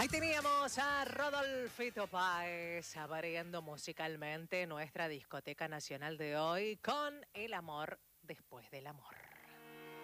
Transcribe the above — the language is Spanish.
Ahí teníamos a Rodolfito Páez abriendo musicalmente nuestra discoteca nacional de hoy con El amor después del amor.